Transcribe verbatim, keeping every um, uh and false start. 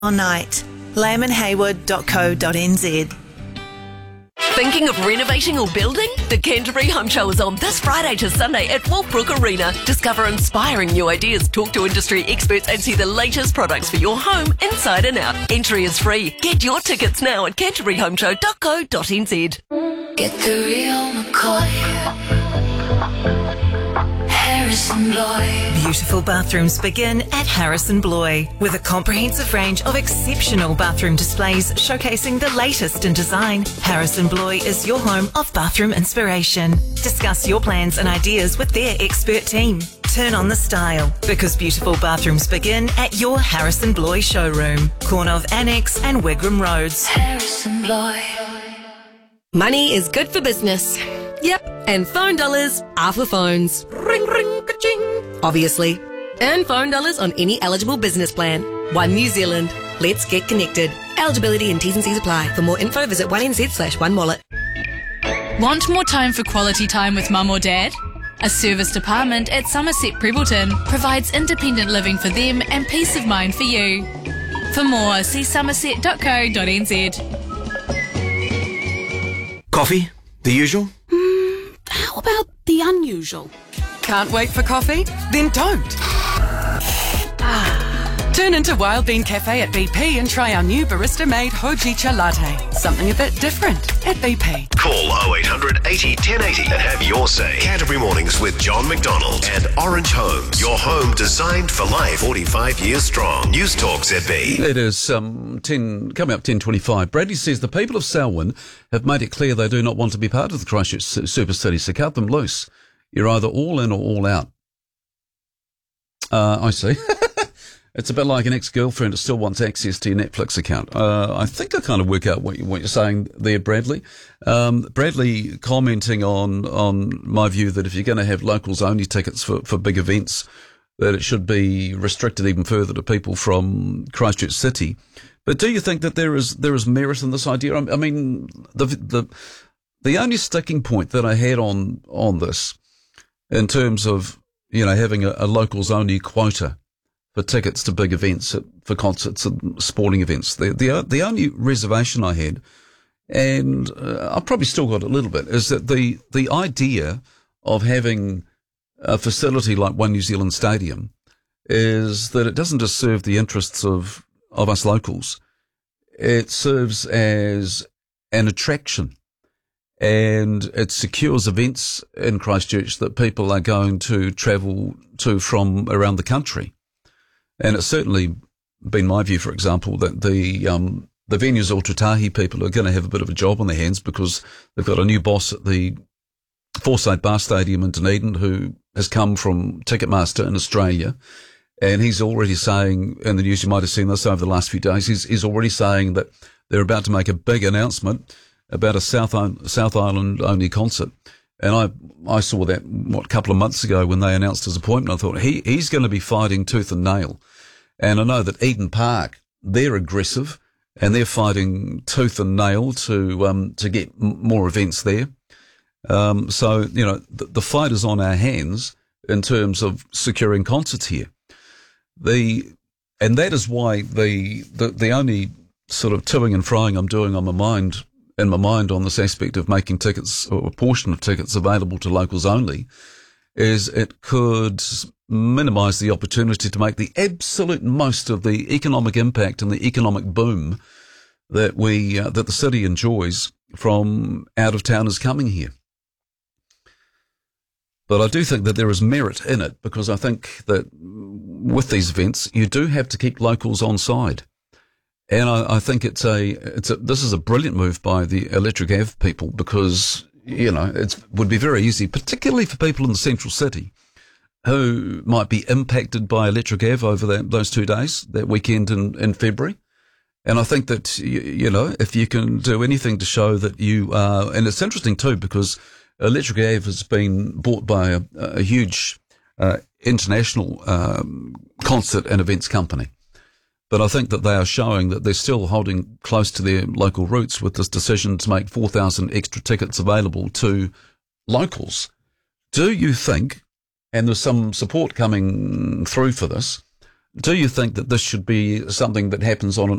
night. lamb and hayward dot co dot n z. Thinking of renovating or building? The Canterbury Home Show is on this Friday to Sunday at Wolfbrook Arena. Discover inspiring new ideas, talk to industry experts and see the latest products for your home inside and out. Entry is free. Get your tickets now at canterbury home show dot co dot n z. Get the real McCoy. Harrison Bloy. Beautiful bathrooms begin at Harrison Bloy with a comprehensive range of exceptional bathroom displays showcasing the latest in design. Harrison Bloy is your home of bathroom inspiration. Discuss your plans and ideas with their expert team. Turn on the style because beautiful bathrooms begin at your Harrison Bloy showroom, corner of Annex and Wigram Roads. Harrison Bloy. Money is good for business. Yep, and phone dollars are for phones. Ring, ring, ka-ching. Obviously. Earn phone dollars on any eligible business plan. One New Zealand. Let's get connected. Eligibility and T's and C's apply. For more info, visit one n z slash one wallet. Want more time for quality time with mum or dad? A service department at Somerset Prebleton provides independent living for them and peace of mind for you. For more, see somerset dot co dot n z. Coffee? The usual? Mm, how about the unusual? Can't wait for coffee? Then don't. Ah, turn into Wild Bean Cafe at B P and try our new barista-made Hojicha latte. Something a bit different at B P. Call oh eight hundred eighty ten eighty and have your say. Canterbury Mornings with John McDonald and Orange Homes. Your home designed for life. forty-five years strong. News Talk Z B. It is um, ten coming up ten twenty-five. Bradley says the people of Selwyn have made it clear they do not want to be part of the Christchurch Super City, so cut them loose. You're either all in or all out. Uh, I see. It's a bit like an ex-girlfriend who still wants access to your Netflix account. Uh, I think I kind of work out what, you, what you're saying there, Bradley. Um, Bradley commenting on, on my view that if you're going to have locals-only tickets for, for big events, that it should be restricted even further to people from Christchurch City. But do you think that there is there is merit in this idea? I mean, the the the only sticking point that I had on on this, in terms of, you know, having a, a locals-only quota for tickets to big events, for concerts and sporting events. The the, the only reservation I had, and uh, I've probably still got a little bit, is that the, the idea of having a facility like One New Zealand Stadium is that it doesn't just serve the interests of, of us locals. It serves as an attraction, and it secures events in Christchurch that people are going to travel to from around the country. And it's certainly been my view, for example, that the um, the Venues Ultratahi people are going to have a bit of a job on their hands because they've got a new boss at the Forsyth Bar Stadium in Dunedin who has come from Ticketmaster in Australia. And he's already saying, in the news, you might have seen this over the last few days, he's, he's already saying that they're about to make a big announcement about a South, South Island only concert. And I I saw that, what, a couple of months ago when they announced his appointment. I thought, he he's going to be fighting tooth and nail. And I know that Eden Park, they're aggressive and they're fighting tooth and nail to um to get m- more events there. Um, so, you know, the, the fight is on our hands in terms of securing concerts here. The and that is why the the, the only sort of toing and frying I'm doing on my mind in my mind on this aspect of making tickets or a portion of tickets available to locals only is it could minimise the opportunity to make the absolute most of the economic impact and the economic boom that we uh, that the city enjoys from out of towners coming here. But I do think that there is merit in it because I think that with these events you do have to keep locals on side. And I, I think it's a, it's a, this is a brilliant move by the Electric Ave people because, you know, it would be very easy, particularly for people in the central city who might be impacted by Electric Ave over that, those two days, that weekend in, in February. And I think that, you, you know, if you can do anything to show that you are, and it's interesting too because Electric Ave has been bought by a, a huge uh, international um, concert and events company. But I think that they are showing that they're still holding close to their local roots with this decision to make four thousand extra tickets available to locals. Do you think, and there's some support coming through for this, do you think that this should be something that happens on an